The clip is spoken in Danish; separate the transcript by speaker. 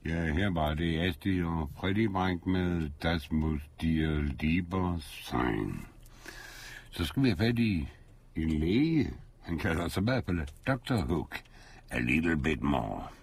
Speaker 1: Ja, her var det Asti og Freddy Brink med Das muss dir lieber sein. Så skal vi have fat i en læge. Han kalder sig i hvert fald Dr. Hook. A little bit more.